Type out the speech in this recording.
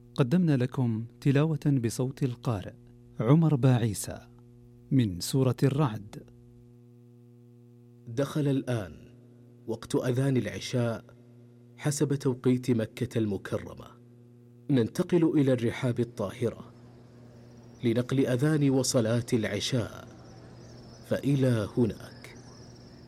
قدمنا لكم تلاوة بصوت القارئ عمر باعيسى من سورة الرعد. دخل الآن وقت أذان العشاء حسب توقيت مكة المكرمة. ننتقل إلى الرحاب الطاهرة لنقل أذان وصلاة العشاء، فإلى هنا